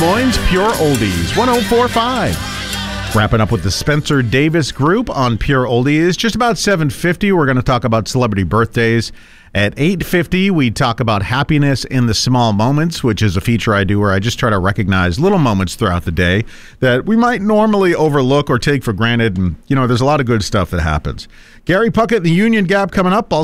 Moines, Pure Oldies, 104.5. Wrapping up with the Spencer Davis Group on Pure Oldies. Just about 7:50, we're going to talk about celebrity birthdays. At 8:50, we talk about happiness in the small moments, which is a feature I do where I just try to recognize little moments throughout the day that we might normally overlook or take for granted. And, there's a lot of good stuff that happens. Gary Puckett, the Union Gap coming up.